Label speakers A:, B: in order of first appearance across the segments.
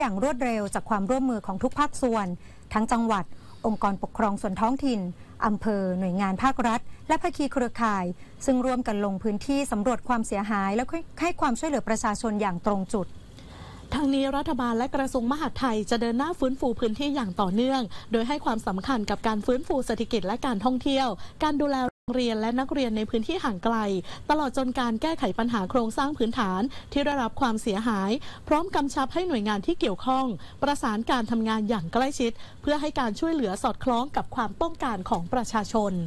A: อย่างรวดเร็วจากความร่วมมือของทุกภาคส่วนทั้งจังหวัดองค์กรปกครองส่วนท้องถิ่นอำเภอหน่วยงานภาครัฐและภาคีเครือข่ายซึ่งร่วมกันลงพื้นที่สำรวจความเสียหายและให้ความช่วยเหลือประชาชนอย่างตรงจุด
B: ทางนี้รัฐบาลและกระทรวงมหาดไทยจะเดินหน้าฟื้นฟูพื้นที่อย่างต่อเนื่องโดยให้ความสำคัญกับการฟื้นฟูเศรษฐกิจและการท่องเที่ยวการดูแลโรงเรียนและนักเรียนในพื้นที่ห่างไกลตลอดจนการแก้ไขปัญหาโครงสร้างพื้นฐานที่ได้รับความเสียหายพร้อมกำชับให้หน่วยงานที่เกี่ยวข้องประสานการทำงานอย่างใกล้ชิดเพื่อให้การช่วยเหลือสอดคล้องกับความต้องการของประชาชน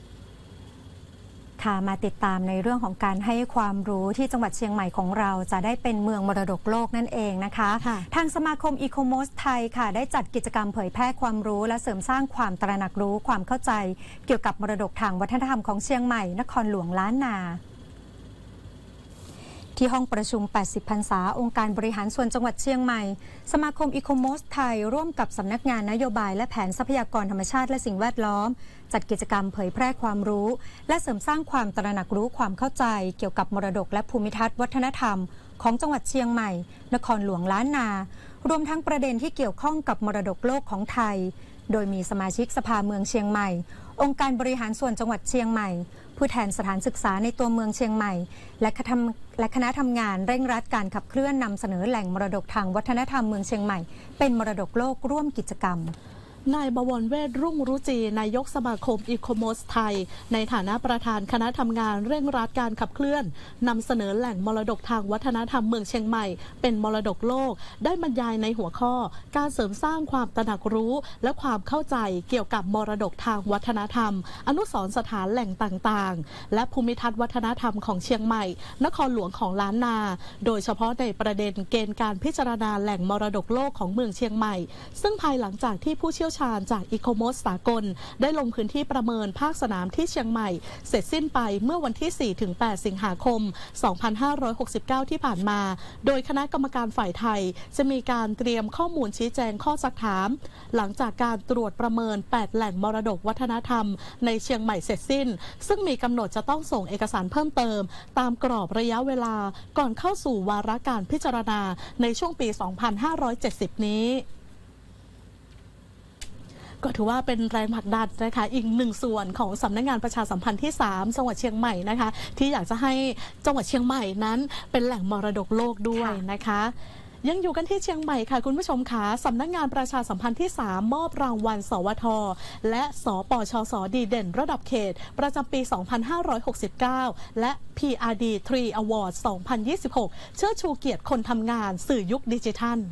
A: ค่ะมาติดตามในเรื่องของการให้ความรู้ที่จังหวัดเชียงใหม่ของเราจะได้เป็นเมืองมรดกโลกนั่นเองนะคะทางสมาคมอีโคโมสไทยค่ะได้จัดกิจกรรมเผยแพร่ความรู้และเสริมสร้างความตระหนักรู้ความเข้าใจเกี่ยวกับมรดกทางวัฒนธรรมของเชียงใหม่นครหลวงล้านนาที่ห้องประชุม 80 พรรษาองค์การบริหารส่วนจังหวัดเชียงใหม่สมาคมอีโคโมสไทยร่วมกับสำนักงานนโยบายและแผนทรัพยากรธรรมชาติและสิ่งแวดล้อมจัดกิจกรรมเผยแพร่ความรู้และเสริมสร้างความตระหนักรู้ความเข้าใจเกี่ยวกับมรดกและภูมิทัศน์วัฒนธรรมของจังหวัดเชียงใหม่นครหลวงล้านนารวมทั้งประเด็นที่เกี่ยวข้องกับมรดกโลกของไทยโดยมีสมาชิกสภาเมืองเชียงใหม่องค์การบริหารส่วนจังหวัดเชียงใหม่ผู้แทนสถานศึกษาในตัวเมืองเชียงใหม่และคณะทำงานเร่งรัดการขับเคลื่อนนำเสนอแหล่งมรดกทางวัฒนธรรมเมืองเชียงใหม่เป็นมรดกโลกร่วมกิจกรรม
B: นายบวรเวชรุ่งรุจีนายกสมาคมอีโคโมสไทยในฐานะประธานคณะทำงานเร่งรัดการขับเคลื่อนนำเสนอแหล่งมรดกทางวัฒนธรรมเมืองเชียงใหม่เป็นมรดกโลกได้บรรยายในหัวข้อการเสริมสร้างความตระหนักรู้และความเข้าใจเกี่ยวกับมรดกทางวัฒนธรรมอนุสรณ์สถานแหล่งต่างๆและภูมิทัศน์วัฒนธรรมของเชียงใหม่นครหลวงของล้านนาโดยเฉพาะในประเด็นเกณฑ์การพิจารณาแหล่งมรดกโลกของเมืองเชียงใหม่ซึ่งภายหลังจากที่ผู้เชี่ยวชาญจากอีโคโมสสากลได้ลงพื้นที่ประเมินภาคสนามที่เชียงใหม่เสร็จสิ้นไปเมื่อวันที่ 4-8 สิงหาคม 2569 ที่ผ่านมาโดยคณะกรรมการฝ่ายไทยจะมีการเตรียมข้อมูลชี้แจงข้อซักถามหลังจากการตรวจประเมิน 8 แหล่งมรดกวัฒนธรรมในเชียงใหม่เสร็จสิ้นซึ่งมีกำหนดจะต้องส่งเอกสารเพิ่มเติมตามกรอบระยะเวลาก่อนเข้าสู่วาระการพิจารณาในช่วงปี 2570 นี้ก็ถือว่าเป็นแรงผลักดันนะคะอีกหนึ่งส่วนของสำนักงานประชาสัมพันธ์ที่ 3 จังหวัดเชียงใหม่นะคะที่อยากจะให้จังหวัดเชียงใหม่นั้นเป็นแหล่งมรดกโลกด้วยนะคะยังอยู่กันที่เชียงใหม่ค่ะคุณผู้ชมคะสำนักงานประชาสัมพันธ์ที่ 3 มอบรางวัลสวทและสปชสดีเด่นระดับเขตประจำปี 2569 และ PRD 3 Award 2026 เชิดชูเกียรติคนทำงานสื่อยุคดิจิทัล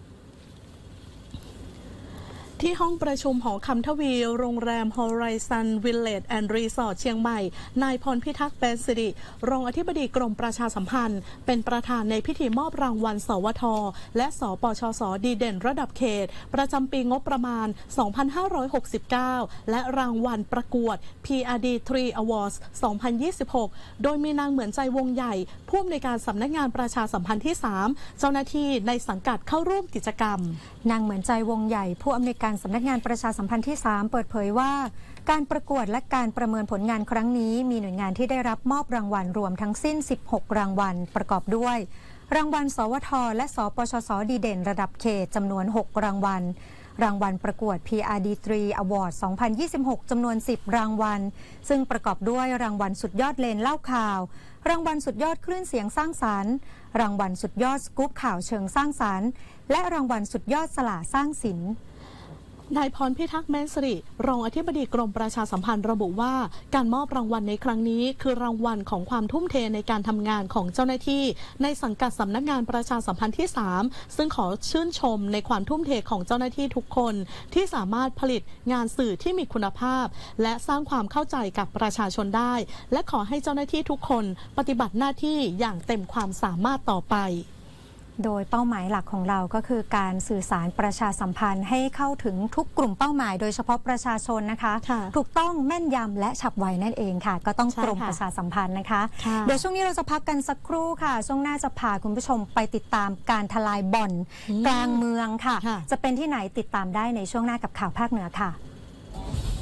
B: ที่ห้องประชุมหอคำทวีโรงแรม Horizon Village and Resort เชียงใหม่นายพรพิทักษ์เป็นสิริรองอธิบดีกรมประชาสัมพันธ์เป็นประธานในพิธีมอบรางวัลสวทและสปชสดีเด่นระดับเขตประจำปีงบประมาณ 2569 และรางวัลประกวด PRD 3 Awards 2026 โดยมีนางเหมือนใจวงใหญ่ผู้อำนวยการสำนักงานประชาสัมพันธ์ที่ 3 เจ้าหน้าที่ในสังกัดเข้าร่วมกิจกรรม
A: นางเหมือนใจวงใหญ่ผู้อำนวยการสำนักงานประชาสัมพันธ์ที่ 3 เปิดเผยว่าการประกวดและการประเมินผลงานครั้งนี้มีหน่วยงานที่ได้รับมอบรางวัลรวมทั้งสิ้น 16 รางวัลประกอบด้วยรางวัลสวทและสปชสดีเด่นระดับเขตจำนวน 6 รางวัลรางวัลประกวด PRD 3 Award 2026 จำนวน 10 รางวัลซึ่งประกอบด้วยรางวัลสุดยอดเลนเล่าข่าวรางวัลสุดยอดคลื่นเสียงสร้างสรรค์รางวัลสุดยอดสกู๊ปข่าวเชิงสร้างสรรค์และรางวัลสุดยอดสละสร้างศิลป์
B: นายพรพิทักษ์แมนสริรองอธิบดีกรมประชาสัมพันธ์ระบุว่าการมอบรางวัลในครั้งนี้คือรางวัลของความทุ่มเทในการทำงานของเจ้าหน้าที่ในสังกัดสำนักงานประชาสัมพันธ์ที่ 3 ซึ่งขอชื่นชมในความทุ่มเทของเจ้าหน้าที่ทุกคนที่สามารถผลิตงานสื่อที่มีคุณภาพและสร้างความเข้าใจกับประชาชนได้และขอให้เจ้าหน้าที่ทุกคนปฏิบัติหน้าที่อย่างเต็มความสามารถต่อไป
A: โดยเป้าหมายหลักของเราก็คือการสื่อสารประชาสัมพันธ์ให้เข้าถึงทุกกลุ่มเป้าหมายโดยเฉพาะประชาชนนะคะถูกต้องแม่นยำและฉับไวนั่นเองค่ะก็ต้องกรมประชาสัมพันธ์นะคะเดี๋ยวช่วงนี้เราจะพักกันสักครู่ค่ะช่วงหน้าจะพาคุณผู้ชมไปติดตามการทลายบ่อนกลางเมืองค่ะจะเป็นที่ไหนติดตามได้ในช่วงหน้ากับข่าวภาคเหนือค่ะ